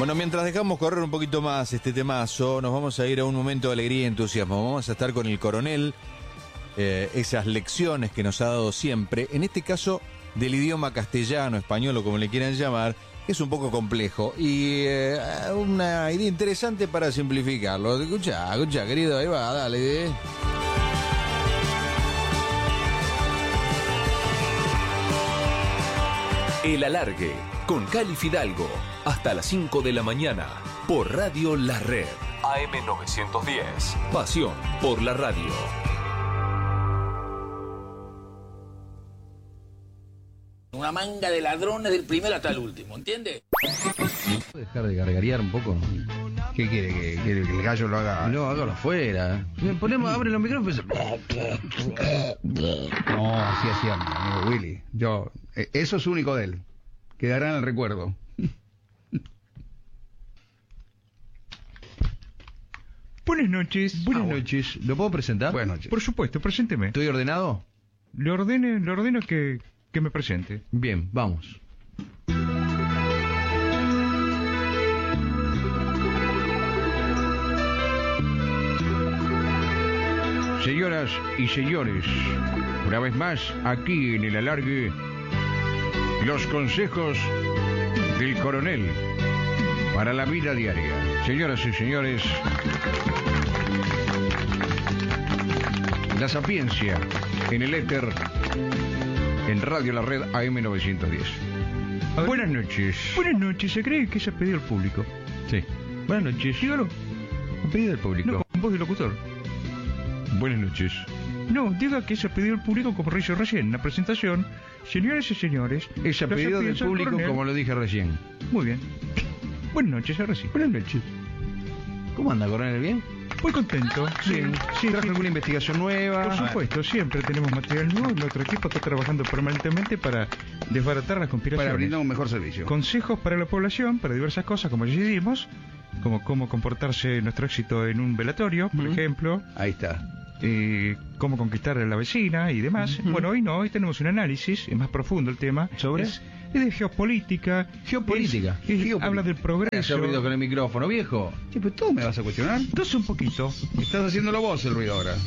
Bueno, mientras dejamos correr un poquito más este temazo, nos vamos a ir a un momento de alegría y entusiasmo. Vamos a estar con el coronel, esas lecciones que nos ha dado siempre, en este caso del idioma castellano, español o como le quieran llamar, que es un poco complejo y una idea interesante para simplificarlo. Escucha, querido, ahí va, dale. El Alargue, con Cali Fidalgo, hasta las 5 de la mañana, por Radio La Red. AM 910, pasión por la radio. Una manga de ladrones del primero hasta el último, ¿entiendes? ¿Puede dejar de gargarear un poco? ¿Qué quiere? ¿Que el gallo lo haga? No, hágalo afuera. Abre los micrófonos. No, así hacía mi amigo Willy. Eso es único de él. Quedará en el recuerdo. Buenas noches. Buenas noches. ¿Lo puedo presentar? Buenas noches. Por supuesto, presénteme. ¿Estoy ordenado? Le ordeno que me presente. Bien, vamos. Señoras y señores, una vez más, aquí en el Alargue, los consejos del coronel para la vida diaria. Señoras y señores, la sapiencia en el éter, en Radio La Red AM 910. Buenas noches. Buenas noches, ¿se cree que se ha pedido al público? Sí. Buenas noches. Dígalo. ¿Ha pedido al público? No, con voz de locutor. Buenas noches. No, diga que se ha pedido al público como hizo recién en la presentación. Señoras y señores, es a pedido del público como lo dije recién. Muy bien. Buenas noches, ahora sí. Buenas noches. ¿Cómo anda, coronel? ¿Bien? Muy contento. Bien. ¿Trajo alguna investigación nueva? Por supuesto, siempre tenemos material nuevo. Nuestro equipo está trabajando permanentemente para desbaratar las conspiraciones. Para brindar un mejor servicio. Consejos para la población, para diversas cosas, como ya dijimos, como cómo comportarse nuestro éxito en un velatorio, por ejemplo. Ahí está. Cómo conquistar a la vecina y demás. Bueno, hoy tenemos un análisis, es más profundo el tema. ¿Sobre? Es de geopolítica. Geopolítica. Habla del progreso. Hace ruido con el micrófono, viejo. Sí, pero tú me vas a cuestionar. Entonces un poquito. Estás haciéndolo vos el ruido ahora.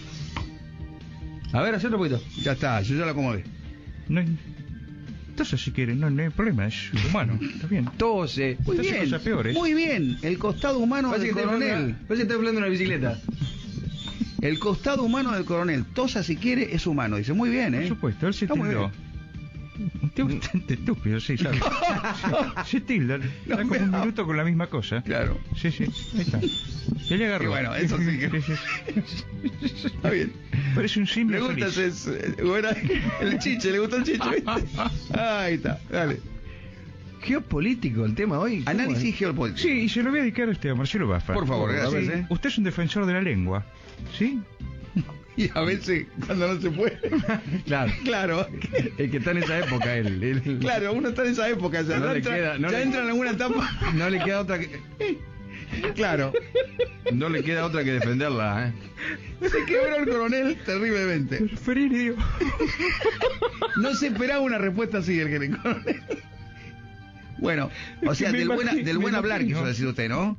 A ver, hacelo un poquito. Ya está, yo ya lo acomodé. Entonces, si quieren, no hay problema, es humano, está bien. Tose. Muy bien, cosas peores. muy bien. El costado humano del coronel. Parece que está hablando en una bicicleta. El costado humano del coronel. Tosa si quiere, es humano. Dice, muy bien, Por supuesto, él se tildó. Un tío bastante estúpido, sí, ¿sabes? Se tilda. Da como un minuto con la misma cosa. Claro. Sí, ahí está. Ya le agarró. Y bueno, eso sí que... Está bien. Parece un simple. Le gusta el chiche, le gusta el chiche. Ahí está, dale. Geopolítico el tema hoy. Análisis geopolítico. Sí, y se lo voy a dedicar a usted, a Marcelo Baffa. Por favor, gracias. Sí. Usted es un defensor de la lengua, ¿sí? Y a veces cuando no se puede. Claro. El que está en esa época, él. Claro, uno está en esa época. Ya entra en alguna etapa. No le queda otra que... Claro. No le queda otra que defenderla, Se quebró el coronel terriblemente. Preferiría. No se esperaba una respuesta así del coronel. Bueno, o sea, del buen hablar quiso decir usted, ¿no?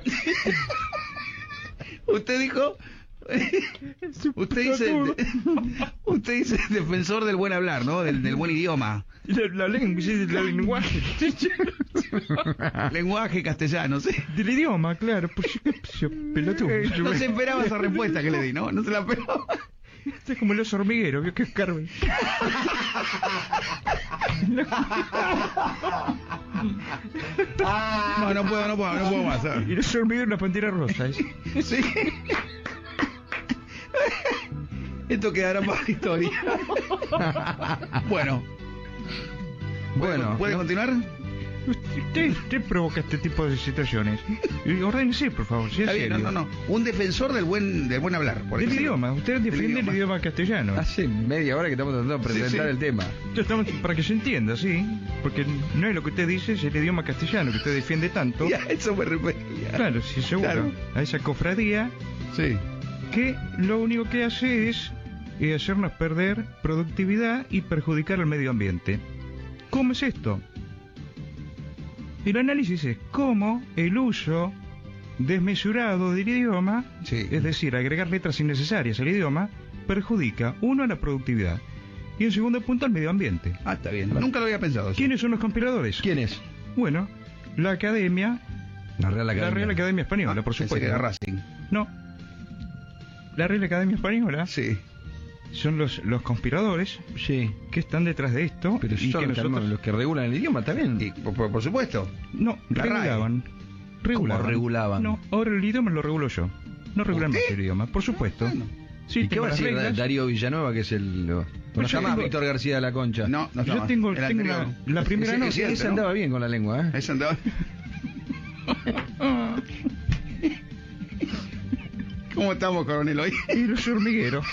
Usted dijo... Usted dice defensor del buen hablar, ¿no? Del buen idioma. La lengua, sí, el lenguaje. Lenguaje castellano, sí. Del idioma, claro. Pelotudo. No se esperaba esa respuesta que le di, ¿no? No se la esperaba. Es como el oso hormiguero, vio que es Carmen. No puedo más. ¿Sabes? Y el oso hormiguero es una pantera rosa. Sí. Esto quedará para la historia. Bueno, ¿puede continuar? Usted provoca este tipo de situaciones. Ordénese, por favor. Si es serio. No. Un defensor del buen hablar. Por del idioma. Usted defiende el idioma castellano. Hace media hora que estamos tratando de presentar el tema. Estamos para que se entienda, sí. Porque no es lo que usted dice, es el idioma castellano que usted defiende tanto. Ya, eso me refería. Claro, sí, seguro. Claro. A esa cofradía. Sí. Que lo único que hace es hacernos perder productividad y perjudicar al medio ambiente. ¿Cómo es esto? El análisis es cómo el uso desmesurado del idioma, Sí. es decir, agregar letras innecesarias al idioma, perjudica, uno, a la productividad y en segundo punto al medio ambiente. Ah, está bien. Nunca lo había pensado. ¿Quiénes son los compiladores? ¿Quién es? Bueno, la Academia, La Real Academia. la Real Academia Española, por Pensé supuesto. que era Racing. No, la Real Academia Española Sí. son los conspiradores Sí. que están detrás de esto Pero y son que los que, nosotros los que regulan el idioma también. Y, por supuesto. no La RAE. regulaban. ¿Cómo regulaban? No, ahora el idioma lo regulo yo. No regulan más ¿Usted? el idioma, por supuesto. Bueno. Sí, ¿Y qué tengo va a las decir reglas. Darío Villanueva, que es el... No Pues está yo más tengo- Víctor García de la Concha. No, no está Yo más. tengo El la anterior. primera Ese- nota. ese Ese ¿no? andaba bien con la lengua, ¿eh? Ese andaba. ¿Cómo estamos, coronel, hoy? Y los hormigueros.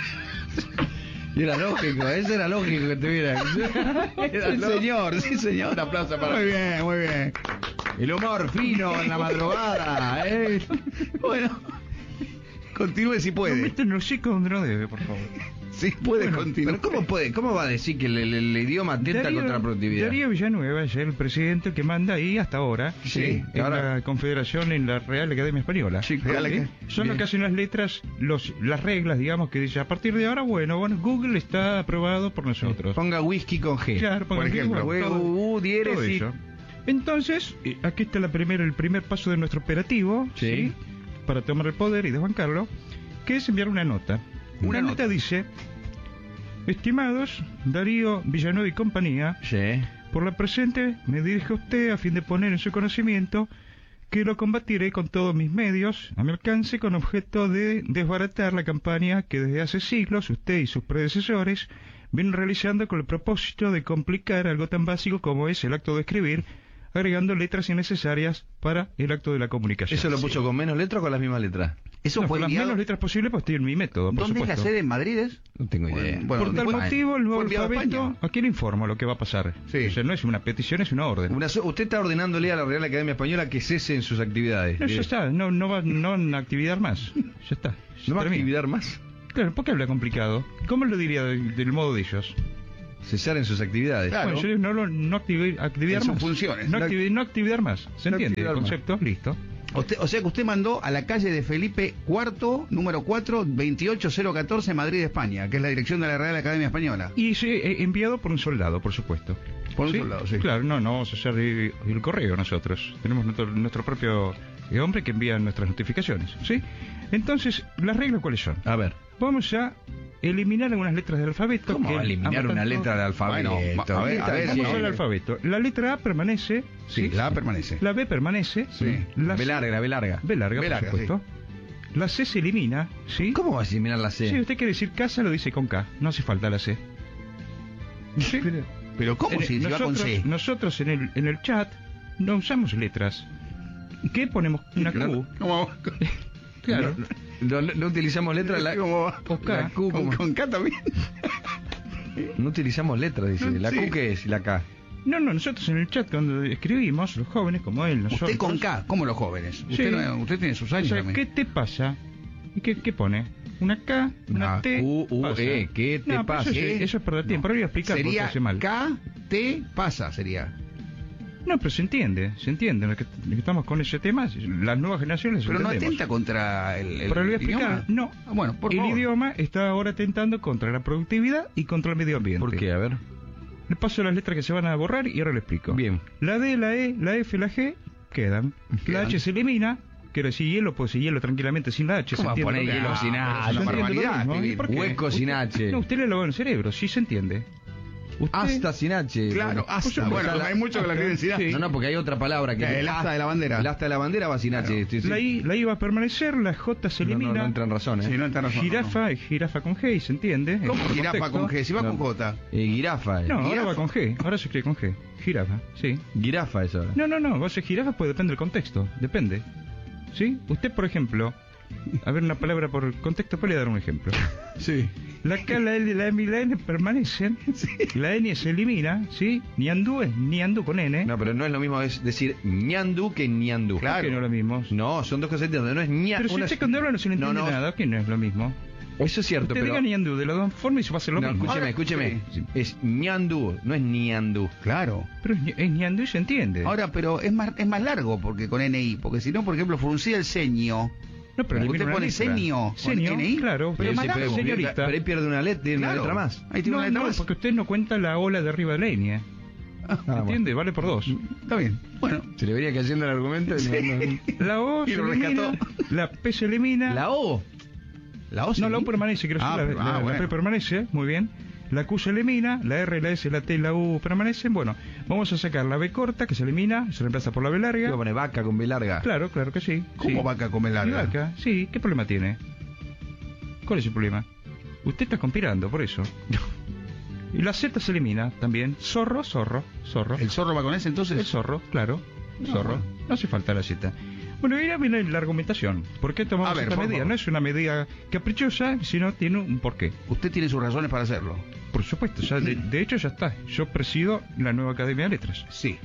Y era lógico, ese era lógico que tuviera. Sí, señor, sí, señor. Un aplauso para. Muy bien, muy bien. El humor fino en la madrugada, ¿eh? Bueno, continúe si No puede. metan el hocico donde no debe, por favor. Si puede, Bueno, continúe. Pero ¿cómo va a decir que el idioma atenta contra la productividad? Darío Villanueva es el presidente que manda ahí hasta ahora. Sí, en ahora- la Confederación, en la Real Academia Española. Sí, Real Academia. Son lo que hacen las letras, las reglas, digamos, que dice a partir de ahora, bueno, Google está aprobado por nosotros. Ponga whisky con G. Claro, por pongan- ejemplo, bueno, U, dieres todo y... eso. Entonces, aquí está el primer paso de nuestro operativo, Sí. para tomar el poder y desbancarlo, que es enviar una nota. Una Una nota nota. dice: estimados Darío Villanueva y compañía, Sí. por la presente me dirijo a usted a fin de poner en su conocimiento que lo combatiré con todos mis medios a mi alcance con objeto de desbaratar la campaña que desde hace siglos usted y sus predecesores vienen realizando con el propósito de complicar algo tan básico como es el acto de escribir, agregando letras innecesarias para el acto de la comunicación. ¿Eso lo puso con menos letras o con las mismas letras? Eso No, fue con las enviado. menos letras posibles, pues estoy en mi método, por ¿Dónde es la supuesto. sede? ¿En Madrid es? No tengo idea. Bueno, Por tal después- motivo, el nuevo fue enviado a alfabeto, España. aquí le informo lo que va a pasar. Sí. O sea, no es una petición, es una orden. Usted está ordenándole a la Real Academia Española que cese en sus actividades. No, ya está, no va a actividad más. Ya está. ¿No va a termina. actividad más? Claro, ¿por qué habla complicado? ¿Cómo lo diría del modo de ellos? Cesar en sus actividades. Claro. Bueno, yo no actividad En sus más. funciones. No actividad más. ¿Se No entiende el actividad más. concepto? Listo. O sea que usted mandó a la calle de Felipe IV, número 4, 28014, Madrid, España, que es la dirección de la Real Academia Española. Y sí, enviado por un soldado, por supuesto. Por un soldado, sí. Claro, no vamos a hacer el correo nosotros. Tenemos nuestro propio hombre que envía nuestras notificaciones, ¿sí? Entonces, ¿las reglas cuáles son? A ver. Vamos a eliminar algunas letras del alfabeto. ¿Cómo que va a eliminar ambos una tanto- letra del alfabeto? Bueno, a ver, Vamos sí. al alfabeto. La letra A permanece. Sí, la A permanece. La B permanece. Sí. La B larga, B larga. B larga, B larga, por supuesto. La C se elimina, ¿sí? ¿Cómo va a eliminar la C? Si usted quiere decir casa, lo dice con K. No hace falta la C. ¿Sí? Pero ¿cómo si va con C? Nosotros en el chat no usamos letras. ¿Qué ponemos? Una Q. ¿Cómo va? Claro. No utilizamos letras. ¿Cómo va? O K. La Q, ¿Con, ¿cómo? con K también? No utilizamos letras, dice. ¿La Sí. Q qué es? ¿Y la K? No, nosotros en el chat cuando escribimos, los jóvenes como él, nosotros... Usted con K, como los jóvenes. Usted, Sí. usted tiene sus O años sea, también. ¿qué te pasa? ¿Y qué pone? ¿Una K? ¿Una Una T? Q, U, pasa. E, ¿qué te No, pero pasa? Eso es perder tiempo. Ahora voy a explicar por qué Sería hace mal. K, T, pasa, sería. No, pero se entiende. Lo que estamos con ese tema, las nuevas generaciones Pero no entendemos. atenta contra el Pero le voy a explicar, idioma. no. Ah, bueno, por el favor. idioma está ahora atentando contra la productividad y contra el medio ambiente. ¿Por qué? A ver. Le paso las letras que se van a borrar y ahora le explico. Bien. La D, la E, la F, la G quedan. La Quedan. H se elimina. Quiero decir hielo, puedo decir hielo tranquilamente sin la H. ¿Cómo va a poner hielo sin H? ¿Se Una entiende lo barbaridad, mismo? ¿Y escribir. por qué? Hueco sin H. No, usted le lavó en el cerebro, sí se entiende. Usted- Hasta sin H. Claro, hasta. Bueno, hay mucho que la escriben sin H. Sí. No, porque hay otra palabra que... El asta de la bandera. El asta de la bandera va sin H. Claro. Sí, sí. La I va a permanecer, la J se No, elimina. no entra en razón, ¿eh? Sí, no está razón. Jirafa es jirafa con G, y se entiende. ¿Cómo Por jirafa contexto. con G? Si va No. con J. Girafa. No, ahora Jirafa. va con G. Ahora se escribe con G. Jirafa, sí. Girafa es ahora. No. Vos es jirafa, pues depende del contexto. Depende. ¿Sí? Usted, por ejemplo, a ver una palabra por contexto, pues le voy a dar un ejemplo. Sí. La K, la L, la M y la N permanecen. La N se elimina, ¿sí? Ñandú es ñandú con N. No, pero no es lo mismo es decir ñandú que ñandú. Claro. Que no es lo mismo. No, son dos cosas distintas. No es ña. Pero si una- usted cuando habla no se le entiende No, no. nada, que no es lo mismo. Eso es cierto, Usted pero... diga ñandú de las dos formas y se va a hacer lo No, mismo. escúcheme. Sí. Es ñandú, no es niandú. Claro. Pero es ñandú y se entiende. Ahora, pero es más largo porque con NI, porque si no, por ejemplo, fruncir el ceño. No, pero elimina Usted una pone letra. seño con Seño, NI, claro, pero es más Sí, largo. señorita. pero ahí pierde una letra, Claro. más. Ahí tiene No, una letra no, más. porque usted no cuenta la ola de arriba de la línea. ¿Entiende? Vale por dos. Está bien. Bueno. Se le vería cayendo el argumento. La O Y se lo elimina, rescató. la P se elimina. La O. La O No, la U permanece, quiero decir, la bueno. P permanece, muy bien. La Q se elimina, la R, la S, la T y la U permanecen. Bueno, vamos a sacar la B corta, que se elimina, se reemplaza por la B larga. Iba a poner vaca con B larga. Claro, claro que sí. ¿Cómo sí. vaca come ¿Y larga? vaca? Sí, ¿qué problema tiene? ¿Cuál es el problema? Usted está conspirando, por eso. Y la Z se elimina también. Zorro. ¿El zorro va con ese entonces? El zorro, claro. No, Zorro. bueno. No hace falta la Z. Bueno, y ahora viene la argumentación. ¿Por qué tomamos A ver, esta por medida? favor. No es una medida caprichosa, sino tiene un porqué. Usted tiene sus razones para hacerlo. Por supuesto, ya de hecho ya está. Yo presido la nueva Academia de Letras. Sí.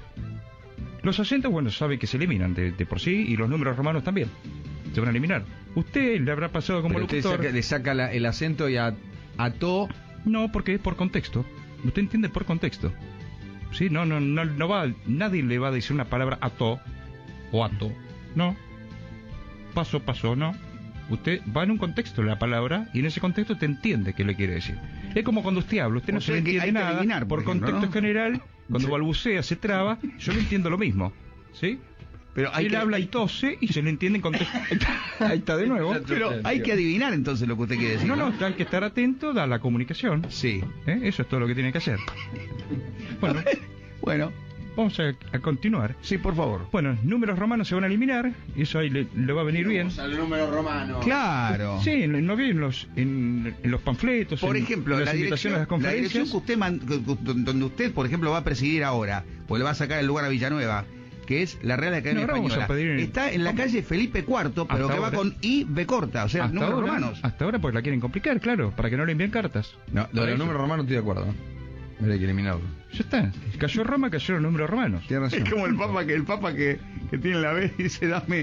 Los acentos, bueno, sabe que se eliminan de por sí, y los números romanos también. Se van a eliminar. Usted le habrá pasado como Pero usted locutor. le saca el acento y ató. No, porque es por contexto. Usted entiende por contexto. Sí, no va, nadie le va a decir una palabra ato o ato. No. Paso, no. Usted va en un contexto de la palabra y en ese contexto te entiende qué le quiere decir. Es como cuando usted habla, usted no O se sea le que entiende hay que nada, adivinar, por ejemplo, contexto ¿no? general, cuando balbucea, se traba, yo le entiendo lo mismo. ¿Sí? Pero hay Él que, habla y tose y se le entiende en contexto. Ahí está de nuevo. pero hay que adivinar entonces lo que usted quiere decir. No, hay que estar atento a la comunicación. Sí. Eso es todo lo que tiene que hacer. Bueno, Bueno, vamos a continuar. sí, por favor. Bueno, números romanos se van a eliminar, y eso ahí le va a venir bien. Al número romano. Claro. Sí, no vi en los panfletos, Por en ejemplo, las la invitaciones dirección, a las la dirección conferencias. que usted donde usted, por ejemplo, va a presidir ahora, pues le va a sacar el lugar a Villanueva, que es la Real Academia No, ahora vamos Española. a pedir- Está en la calle Felipe IV, pero Hasta que va ahora. con I, B corta, o sea, números romanos. Hasta ahora pues la quieren complicar, claro, para que no le envíen cartas. No, lo de los números romanos estoy de acuerdo. Habría que eliminarlo. Ya está. Cayó Roma, cayeron los números romanos. Tiene razón. Es como el papa que tiene la B y dice,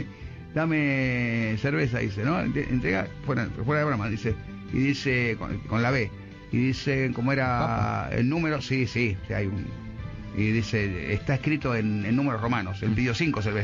dame cerveza, dice, ¿no? Entrega, fuera de broma, dice, y dice, con la B, y dice, ¿cómo era el número? Sí, hay un... Y dice, está escrito en números romanos, él pidió 5 cervezas.